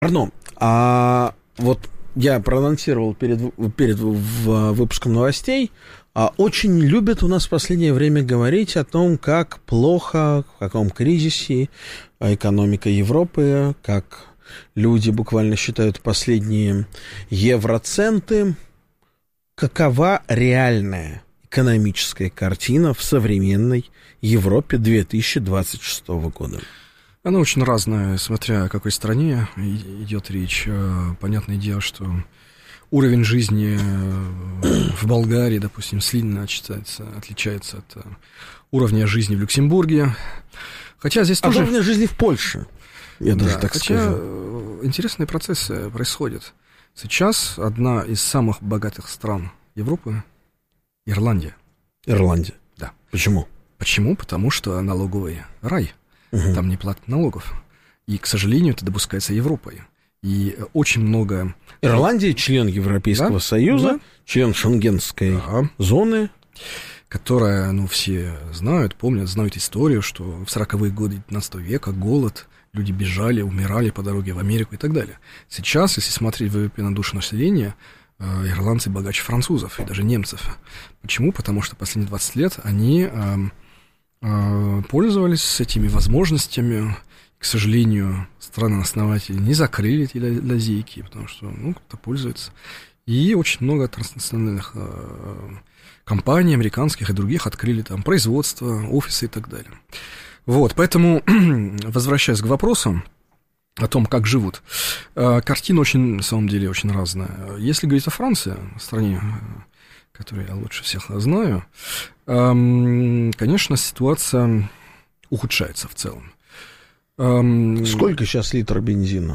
Арно, а вот я проанонсировал перед выпуском новостей, очень любят у нас в последнее время говорить о том, как плохо, в каком кризисе экономика Европы, как люди буквально считают последние евроценты. Какова реальная экономическая картина в современной Европе 2026 года? Она очень разная, смотря о какой стране идет речь. Понятное дело, что уровень жизни в Болгарии, допустим, сильно отличается от уровня жизни в Люксембурге. Хотя здесь тоже... уровня жизни в Польше, я даже так скажу. Интересные процессы происходят. Сейчас одна из самых богатых стран Европы — Ирландия. Ирландия? Да. Почему? Почему? Потому что налоговый рай. Там не платят налогов. И, к сожалению, это допускается Европой. И очень много... Ирландия — член Европейского Союза, член Шенгенской зоны. Которая, все знают, помнят, знают историю, что в 40-е годы 19 века голод, люди бежали, умирали по дороге в Америку и так далее. Сейчас, если смотреть ВВП на душу населения, ирландцы богаче французов и даже немцев. Почему? Потому что последние 20 лет они... пользовались этими возможностями. К сожалению, страны-основатели не закрыли эти лазейки, потому что, кто-то пользуется. И очень много транснациональных компаний, американских и других, открыли там производство, офисы и так далее. Вот, поэтому, возвращаясь к вопросам о том, как живут, картина очень, на самом деле, очень разная. Если говорить о Франции, стране, которую я лучше всех знаю, конечно, ситуация ухудшается в целом. Сколько сейчас литр бензина?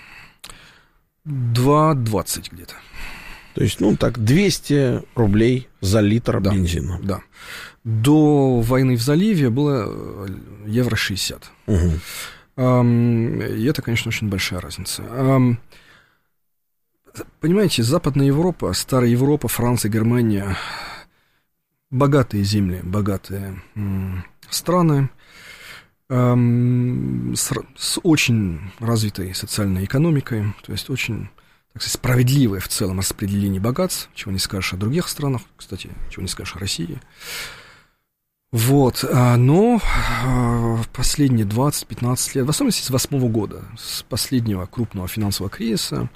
2,20 где-то. То есть, 200 рублей за литр бензина. Да. До войны в заливе было евро 60. Угу. И это, конечно, очень большая разница. Понимаете, Западная Европа, Старая Европа, Франция, Германия, богатые земли, богатые страны, с очень развитой социальной экономикой, то есть очень, так сказать, справедливое в целом распределение богатств, чего не скажешь о других странах, кстати, чего не скажешь о России. Вот, но в последние 20-15 лет, в особенности с 2008 года, с последнего крупного финансового кризиса,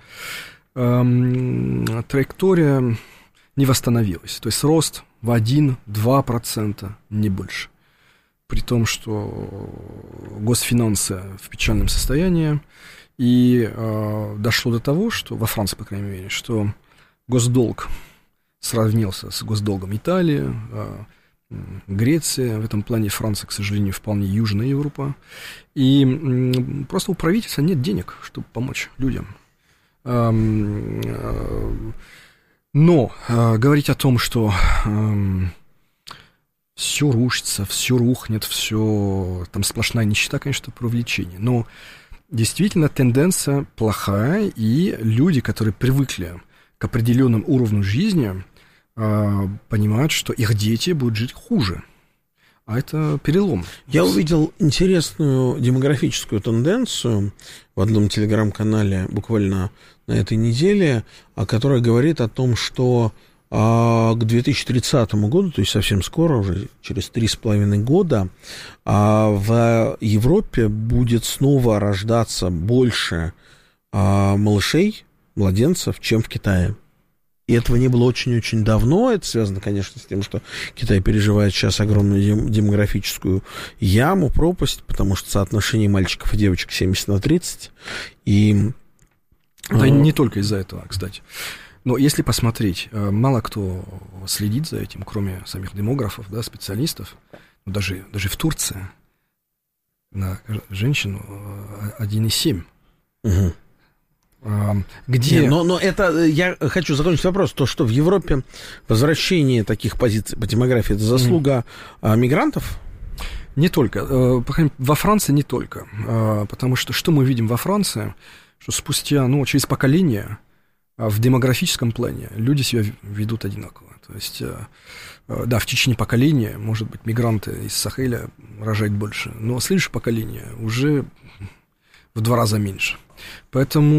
траектория не восстановилась. То есть рост в 1-2%, не больше. При том, что госфинансы в печальном состоянии. И дошло до того, что во Франции, по крайней мере, что госдолг сравнился с госдолгом Италии, Греция. В этом плане Франция, к сожалению, вполне Южная Европа. И просто у правительства нет денег, чтобы помочь людям. Но говорить о том, что все рушится, все рухнет, все там сплошная нищета, конечно, преувеличение. Но действительно тенденция плохая, и люди, которые привыкли к определенному уровню жизни, понимают, что их дети будут жить хуже. А это перелом. Я увидел интересную демографическую тенденцию в одном телеграм-канале буквально на этой неделе, которая говорит о том, что к 2030 году, то есть совсем скоро, уже через 3,5 года, в Европе будет снова рождаться больше малышей, младенцев, чем в Китае. И этого не было очень-очень давно. Это связано, конечно, с тем, что Китай переживает сейчас огромную демографическую яму, пропасть, потому что соотношение мальчиков и девочек 70/30. И... Да не только из-за этого, кстати. Но если посмотреть, мало кто следит за этим, кроме самих демографов, специалистов. Даже в Турции на женщину 1,7. Угу. Где... Но это, я хочу закончить вопрос, то, что в Европе возвращение таких позиций по демографии, это заслуга мигрантов? Не только, во Франции не только, потому что мы видим во Франции, что спустя, через поколение в демографическом плане люди себя ведут одинаково, то есть, да, в течение поколения, может быть, мигранты из Сахеля рожают больше, но следующее поколение уже в 2 раза меньше. Поэтому